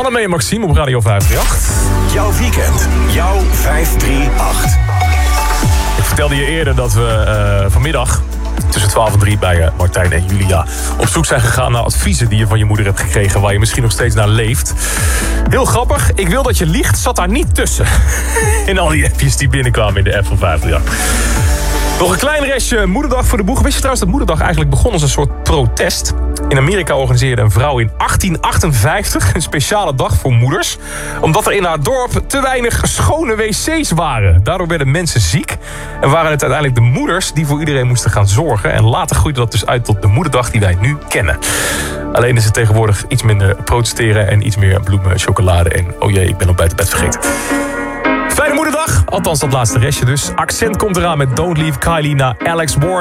Annemee en Maxime op Radio 538. Jouw weekend, jouw 538. Ik vertelde je eerder dat we vanmiddag tussen 12 en 3 bij Martijn en Julia op zoek zijn gegaan naar adviezen die je van je moeder hebt gekregen, waar je misschien nog steeds naar leeft. Heel grappig, ik wil dat je liegt, zat daar niet tussen. In al die appjes die binnenkwamen in de app van 538. Nog een klein restje moederdag voor de boeg. Wist je trouwens dat moederdag eigenlijk begon als een soort protest? In Amerika organiseerde een vrouw in 1858 een speciale dag voor moeders, omdat er in haar dorp te weinig schone wc's waren. Daardoor werden mensen ziek en waren het uiteindelijk de moeders die voor iedereen moesten gaan zorgen. En later groeide dat dus uit tot de moederdag die wij nu kennen. Alleen is het tegenwoordig iets minder protesteren en iets meer bloemen, chocolade en oh jee, ik ben op buiten bed vergeten. Fijne moederdag, althans dat laatste restje dus. Accent komt eraan met Don't Leave Kylie naar Alex Ward.